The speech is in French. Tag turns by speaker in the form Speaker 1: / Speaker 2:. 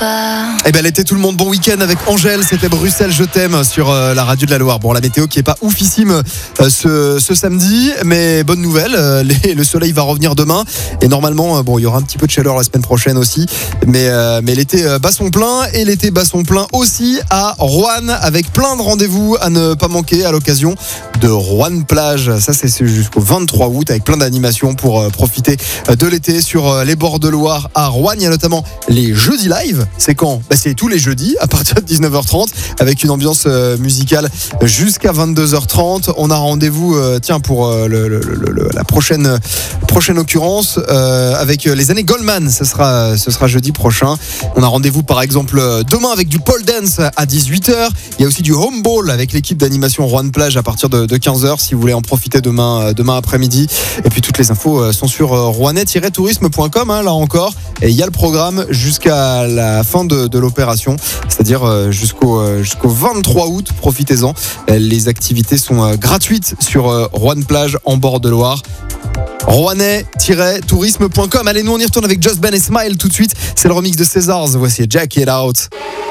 Speaker 1: Eh ben l'été, tout le monde, bon week-end avec Angèle. C'était Bruxelles, je t'aime sur la radio de la Loire. Bon, la météo qui est pas oufissime ce samedi, mais bonne nouvelle, le soleil va revenir demain et normalement, bon, il y aura un petit peu de chaleur la semaine prochaine aussi, mais l'été bat son plein et l'été bat son plein aussi à Roanne avec plein de rendez-vous à ne pas manquer à l'occasion de Roanne Plage. Ça, c'est jusqu'au 23 août avec plein d'animations pour profiter de l'été sur les bords de Loire à Roanne. Il y a notamment les jeudis live. C'est quand ? C'est tous les jeudis à partir de 19h30 avec une ambiance musicale jusqu'à 22h30. On a rendez-vous pour la prochaine occurrence avec les années Goldman. Ce sera jeudi prochain. On a rendez-vous par exemple demain avec du pole dance à 18h. Il y a aussi du home ball avec l'équipe d'animation Roanne Plage à partir de 15h si vous voulez en profiter demain après-midi. Et puis toutes les infos sont sur rouennais-tourisme.com là encore. Et il y a le programme jusqu'à la fin de l'opération, c'est-à-dire jusqu'au 23 août. Profitez-en. Les activités sont gratuites sur Roanne Plage en bord de Loire. rouennais-tourisme.com. Allez, nous on y retourne avec Just Ben et Smile tout de suite. C'est le remix de Césars. Voici Jack It Out.